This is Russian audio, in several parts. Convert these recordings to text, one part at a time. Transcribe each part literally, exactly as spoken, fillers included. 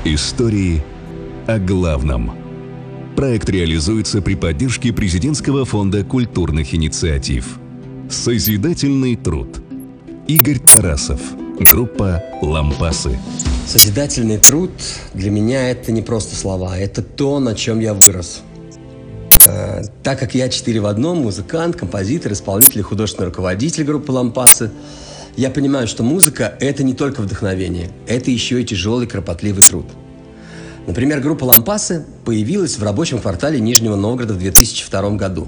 Истории о главном. Проект реализуется при поддержке Президентского фонда культурных инициатив. Созидательный труд. Игорь Тарасов. Группа «Лампасы». Созидательный труд для меня это не просто слова, это то, на чем я вырос. Э, так как я четыре в одном, музыкант, композитор, исполнитель и художественный руководитель группы «Лампасы», я понимаю, что музыка – это не только вдохновение, это еще и тяжелый, кропотливый труд. Например, группа «Лампасы» появилась в рабочем квартале Нижнего Новгорода в две тысячи втором году.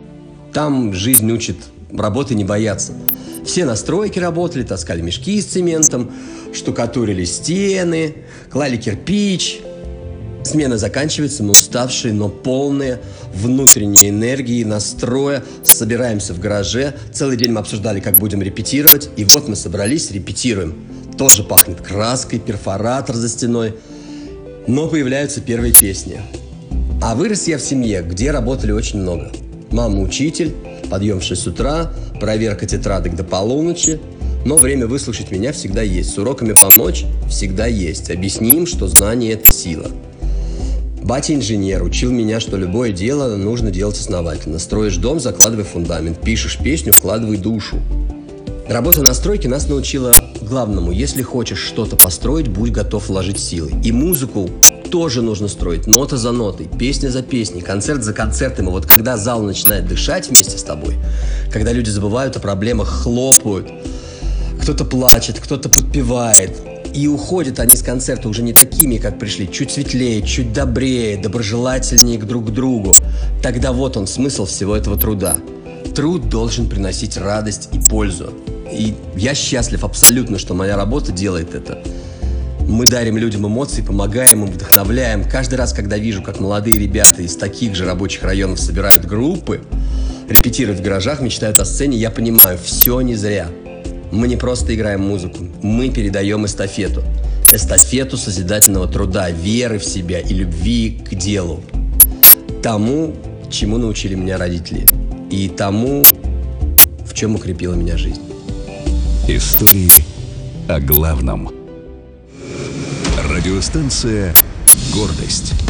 Там жизнь учит работы не бояться. Все на стройке работали, таскали мешки с цементом, штукатурили стены, клали кирпич. Смена заканчивается, мы уставшие, но полные внутренней энергии, настроя. Собираемся в гараже. Целый день мы обсуждали, как будем репетировать. И вот мы собрались, репетируем. Тоже пахнет краской, перфоратор за стеной. Но появляются первые песни. А вырос я в семье, где работали очень много. Мама учитель, подъем в шесть утра, проверка тетрадок до полуночи. Но время выслушать меня всегда есть. С уроками помочь всегда есть. Объясним, что знание – это сила. Батя инженер, учил меня, что любое дело нужно делать основательно. Строишь дом, закладывай фундамент. Пишешь песню, вкладывай душу. Работа на стройке нас научила главному. Если хочешь что-то построить, будь готов вложить силы. И музыку тоже нужно строить. Нота за нотой, песня за песней, концерт за концертом. И вот когда зал начинает дышать вместе с тобой, когда люди забывают о проблемах, хлопают, кто-то плачет, кто-то подпевает, и уходят они с концерта уже не такими, как пришли, чуть светлее, чуть добрее, доброжелательнее друг к другу. Тогда вот он, смысл всего этого труда. Труд должен приносить радость и пользу. И я счастлив абсолютно, что моя работа делает это. Мы дарим людям эмоции, помогаем им, вдохновляем. Каждый раз, когда вижу, как молодые ребята из таких же рабочих районов собирают группы, репетируют в гаражах, мечтают о сцене, я понимаю, все не зря. Мы не просто играем музыку, мы передаем эстафету. Эстафету созидательного труда, веры в себя и любви к делу. Тому, чему научили меня родители. И тому, в чем укрепила меня жизнь. Истории о главном. Радиостанция «Гордость».